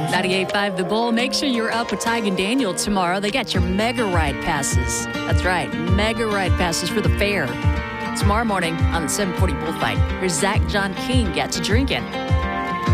98.5 The Bull. Make sure you're up with Tig and Daniel tomorrow. They got your mega ride passes. That's right, mega ride passes for the fair. Tomorrow morning on the 740 Bullfight, here's Zach John King. Get to drinking.